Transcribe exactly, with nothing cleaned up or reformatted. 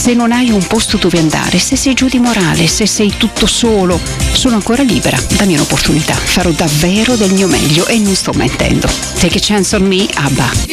Se non hai un posto dove andare, se sei giù di morale, se sei tutto solo, sono ancora libera, dammi un'opportunità, farò davvero del mio meglio e non sto mentendo. Take a chance on me, ABBA.